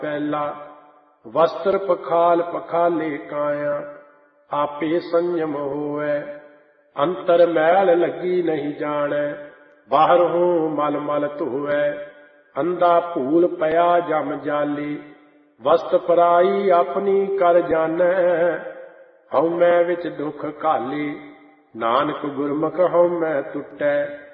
ਪਹਿਲਾ ਵਸਤਰ ਪਖਾਲ ਪਖਾਲੇ ਕਾਇਆ, ਆਪੇ ਸੰਜਮ ਹੋਵੈ। ਅੰਤਰ ਮੈਲ ਲੱਗੀ ਨਹੀਂ ਜਾਣੈ, ਬਾਹਰੋਂ ਮਲ ਮਲ ਧੋਵੈ। ਅੰਧਾ ਭੂਲ ਪਿਆ ਜਮ ਜਾਲੀ, ਵਸਤ ਪਰਾਈ ਆਪਣੀ ਕਰ ਜਾਣੈ। ਹਉਮੈ ਵਿੱਚ ਦੁੱਖ ਘਾਲੀ, ਨਾਨਕ ਗੁਰਮੁਖ ਹਉਮੈ ਟੁੱਟੈ।